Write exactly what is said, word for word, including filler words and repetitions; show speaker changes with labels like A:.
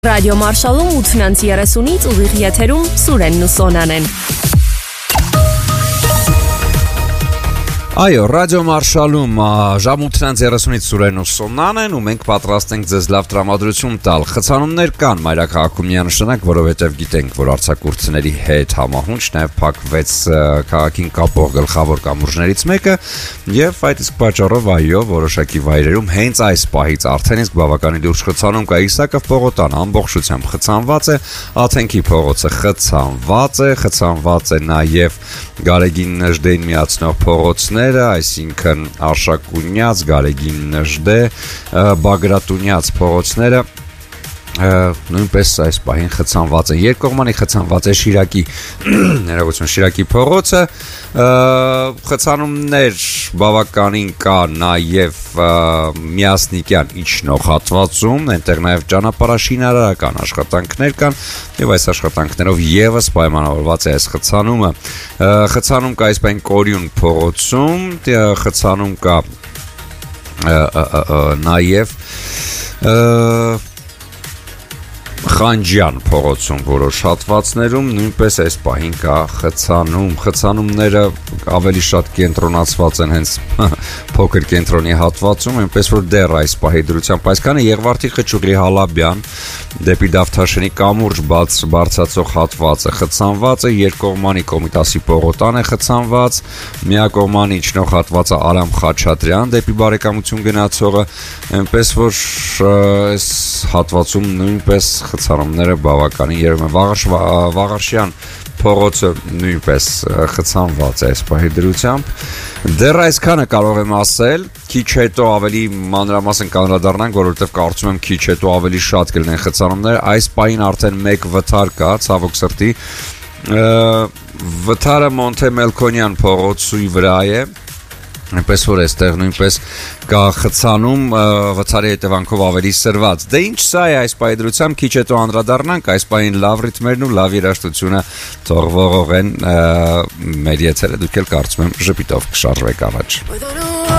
A: Ռադիո Մարշալում ութնանց երեսունից ուղիղ եթերում Սուրենն ու Սոնան են։
B: Այո, Ռադիո Մարշալում ժամ ութնանց երեսունից Սուրենն ու Սոնան են ու մենք պատրաստ ենք ձեզ լավ տրամադրություն տալ։ Խցանումներ կան մայրաքաղաքում միանշանակ, որովհետև գիտենք, որ արձակուրդների հետ համահունչ նաև փակվեց քաղաքին կապող գլխավոր կամուրջներից մեկը եւ այդ իսկ պատճառով այո, որոշակի վայրերում հենց այս պահից արդեն իսկ բավականին լուրջ խցանում կա։ Իսակով Պողոտան ամբողջությամբ խցանված է, Աթենքի փողոցը խցանված է, խցանված է նաև Գարեգին Նժդեին միացնող փողոցները, այսինքն Արշակունյաց, Գարեգին Նժդե, Բագրատունյաց փողոցները նույնպես այս պահին խցանված է։ Երկկողմանի խցանված է Շիրակի ներողություն Շիրակի փողոցը, խցանումներ բավականին կա նաև Միասնիկյան իջնող հատվածում, այնտեղ նաև ճանապարհաշինարարական աշխատանքներ կան եւ այս աշխատանքներով եւս պայմանավորված է այս խցանումը։ Խցանում կա այս պահին Կորյուն փողոցում, խցանում կա նաև Խանջյան փողոցում որոշ հատվածներում նույնպես այս պահին կա խցանում, խցանումները ավելի շատ կենտրոնացված են հենց փոքր կենտրոնի հատվածում, այնպես որ դեռ այս պահի դրությամբ այսքանը Եղվարդի Խճուղի Հալաբյան դեպի Դավթաշենի կամուրջ բաց բարձրացող հատվածը խցանված է, երկկողմանի Կոմիտասի Պողոտան է խցանված, միակողմանի իջնող հատվածը Արամ Խաչատրյան դեպի Բարեկամություն գնացողը, այնպես որ այս հատվածում նույնպես խցանումները բավականին երևում են։ Վաղարշ, Վաղարշյան փողոցը նույնպես խցանված է այս պահի դրությամբ։ Դեռ այսքանը կարող եմ ասել, քիչ հետո ավելի մանրամասն կանդրադառնանք, որովհետև կարծում եմ քիչ հետո ավելի շատ կլինեն խցանումներ։ Այս պահին արդեն մեկ վթար կա, ցավոք սրտի։ Վթարը Մոնթե Մելքոնյան փողոցի վրա է։ Այնպես որ այստեղ նույնպես կա խցանում վթարի հետևանքով ավելի սրված։ Դե ինչ սա է այս պայդրությամբ, քիչ հետո անդրադառնանք, այս պահին լավ ռիթմերն ու լավ երաժշտությունը թող ողող են մեր եթերը, դուք էլ կարծում եմ ժպիտով կշարժվեք առաջ։